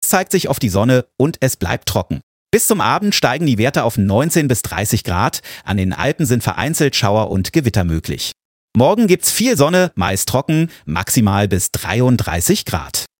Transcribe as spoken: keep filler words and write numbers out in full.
Nachts zeigt sich oft die Sonne und es bleibt trocken. Bis zum Abend steigen die Werte auf neunzehn bis dreißig Grad. An den Alpen sind vereinzelt Schauer und Gewitter möglich. Morgen gibt's viel Sonne, meist trocken, maximal bis dreiunddreißig Grad.